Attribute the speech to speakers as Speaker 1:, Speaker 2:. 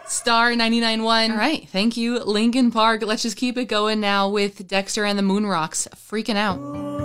Speaker 1: Star 99.1.
Speaker 2: All right. Thank you, Linkin Park. Let's just keep it going now with Dexter and the Moon Rocks, Freaking Out.